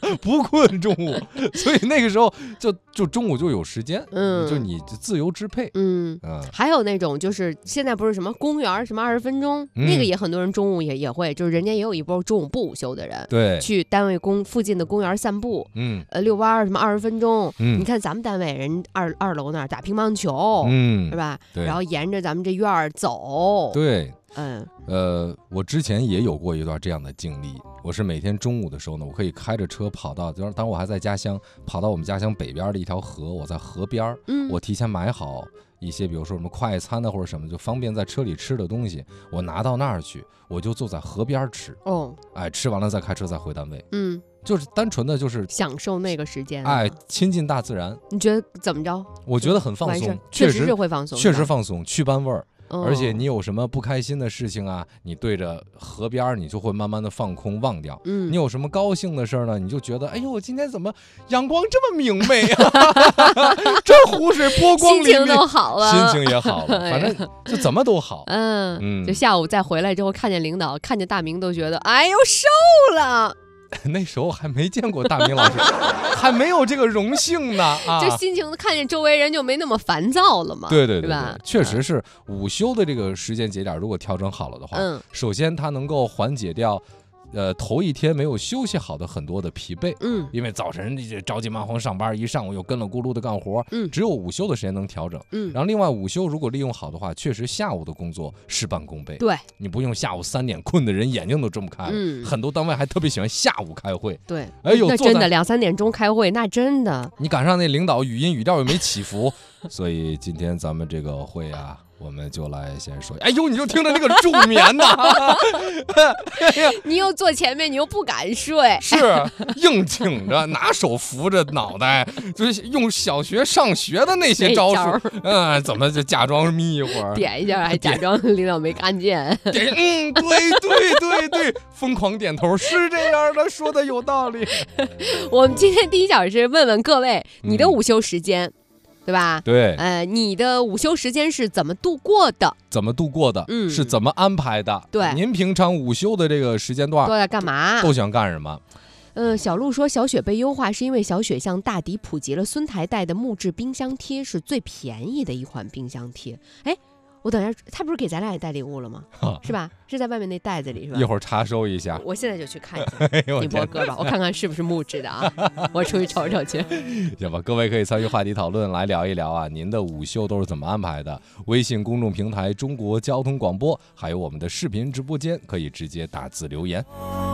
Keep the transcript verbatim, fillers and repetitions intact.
不困中午，所以那个时候就就中午就有时间， 嗯， 就你自由支配。 嗯嗯，还有那种就是现在不是什么公园什么二十分钟，嗯、那个也很多人中午也也会，就是人家也有一波中午不午休的人， 对， 去单位公附近的公园散步， 嗯， 呃，遛弯儿什么二十分钟， 嗯， 你看咱们单位人二二楼那儿打乒乓球， 嗯， 是吧？ 对， 然后沿着咱们这院儿走， 对。 嗯， 呃，我之前也有过一段这样的经历。我是每天中午的时候呢，我可以开着车跑到，就是当我还在家乡，跑到我们家乡北边的一条河，我在河边，嗯，我提前买好一些，比如说什么快餐呢或者什么，就方便在车里吃的东西，我拿到那儿去，我就坐在河边吃。哦，哎，吃完了再开车再回单位。嗯，就是单纯的就是享受那个时间， 哎，亲近大自然。 你觉得怎么着？ 我觉得很放松， 确实是会放松， 确实放松，去斑味儿。而且你有什么不开心的事情啊，你对着河边你就会慢慢的放空忘掉。嗯，你有什么高兴的事儿呢，你就觉得哎呦，我今天怎么阳光这么明媚啊，这湖水波光粼粼， 心情都好了， 心情也好了，反正就怎么都好。 嗯嗯，就下午再回来之后，看见领导，看见大明都觉得哎呦瘦了。 那时候还没见过大明老师，还没有这个荣幸呢啊！ 就心情看见周围人就没那么烦躁了嘛。 对对 对, 对, 对吧？ 确实是午休的这个时间节点，如果调整好了的话，嗯，首先它能够缓解掉。呃，头一天没有休息好的很多的疲惫，嗯，因为早晨着急忙慌上班，一上午又跟了咕噜的干活，嗯，只有午休的时间能调整，嗯，然后另外午休如果利用好的话，确实下午的工作事半功倍， 对， 你不用下午三点困的人眼睛都睁不开了，嗯，很多单位还特别喜欢下午开会， 对， 哎呦， 那真的两三点钟开会，那真的， 你赶上那领导语音语调又没起伏，所以今天咱们这个会啊。我们就来先说，哎呦，你就听着那个助眠呐， 你又坐前面，你又不敢睡， 是硬挺着，拿手扶着脑袋，就是用小学上学的那些招数，嗯，怎么就假装眯一会儿， 点一下，还假装领导没看见， 点，嗯，对对对对，疯狂点头，是这样的，说的有道理。 我们今天第一小时问问各位，你的午休时间。嗯对吧？ 对， 呃，你的午休时间是怎么度过的？ 怎么度过的？嗯，是怎么安排的？ 对， 您平常午休的这个时间段都在干嘛？ 都想干什么？ 嗯，小鹿说小雪被优化是因为小雪向大迪普及了孙台带的木质冰箱贴是最便宜的一款冰箱贴。哎。我等一下，他不是给咱俩也带礼物了吗？是吧？是在外面那袋子里是吧？ 一会儿查收一下。 我现在就去看一下你博哥吧，我看看是不是木质的啊。我出去瞅瞅去。 行吧，各位可以参与话题讨论，来聊一聊啊，您的午休都是怎么安排的？微信公众平台中国交通广播，还有我们的视频直播间，可以直接打字留言。